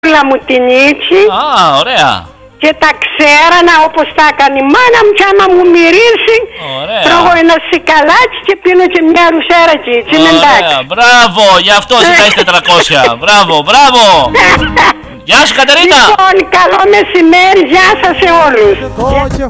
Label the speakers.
Speaker 1: μου την Ίτσι.
Speaker 2: Α, ωραία.
Speaker 1: Και τα ξέρανα όπως τα έκανε η μάνα μου, και άμα μου μυρίσει, τρώγω ένα σικαλάκι και πίνω και μια ρουσέρα και έτσι, είναι εντάξει.
Speaker 2: Μπράβο, γι' αυτό ζητάς 400. Μπράβο, μπράβο. Γεια σου Κατερίνα.
Speaker 1: Λοιπόν, καλό μεσημέρι, γεια σας σε όλους.